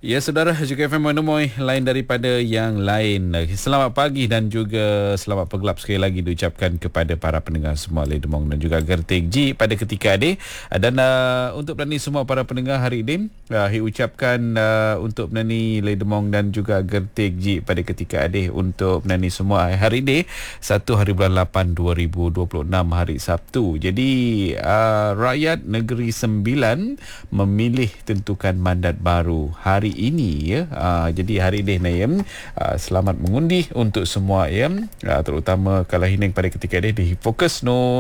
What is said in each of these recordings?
Ya, saudara, juga FM Menemoy lain daripada yang lain. Selamat pagi dan juga selamat pegelap sekali lagi diucapkan kepada para pendengar semua Lei Demong dan juga Gertik Ji pada ketika ini. Dan untuk penani semua para pendengar hari ini, ucapkan untuk penani Lei Demong dan juga Gertik Ji pada ketika ini untuk penani semua hari ini 1 hari bulan 8 2026 hari Sabtu. Jadi rakyat Negeri Sembilan memilih tentukan mandat baru hari ini ya. Jadi hari ini Nayem, selamat mengundi untuk semua ya, terutama kalau hining pada ketika ini difokus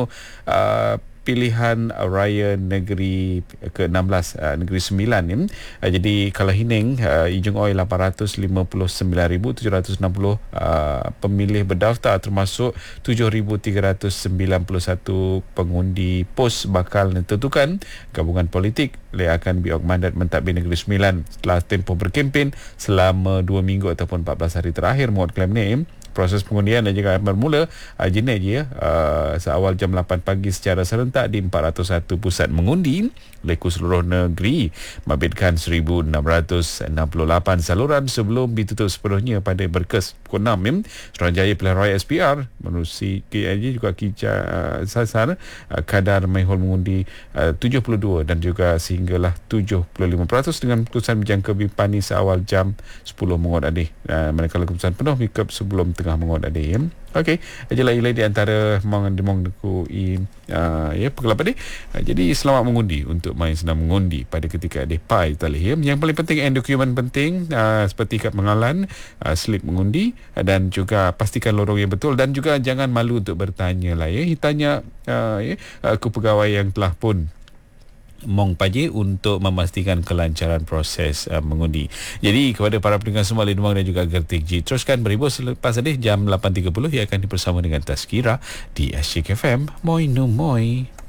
pilihan raya negeri ke-16 negeri Sembilan ya. Jadi kalau hining Ijung Oi 859,760 pemilih berdaftar, termasuk 7,391 pengundi pos bakal ditentukan gabungan politik akan biok mandat mentadbir negeri Sembilan setelah tempoh berkempen selama 2 minggu ataupun 14 hari terakhir muat klaim ni. Proses pengundian dan juga bermula jenis je seawal jam 8 pagi secara serentak di 401 pusat mengundi leku seluruh negeri, mabitkan 1,668 saluran sebelum ditutup sepenuhnya pada berkes pukul 6 Suruhanjaya Pilihan Raya SPR menerusi KIJ juga sasar kadar mahul mengundi 72 dan juga sehinggalah 75% dengan keputusan berjangka bipani seawal jam 10 mengot adik, manakala keputusan penuh bikap sebelum tengah mengot adik ya. Okey, ajalah ilai di antara demong deku ya pegelap adik. Jadi selamat mengundi untuk main senang mengundi pada ketika adik pai talih ya. Yang paling penting dokumen penting seperti kad pengalan, slip mengundi dan juga pastikan lorong yang betul dan juga jangan malu untuk bertanya lah ya. Tanya ke pegawai yang telah pun Mong Paje untuk memastikan kelancaran proses mengundi. Jadi kepada para pendengar semua Lei Demong dan juga Gertik Ji, teruskan beribu selepas ini jam 8.30 ia akan dipersama dengan Tazkirah di Asyik FM Moi No Moi.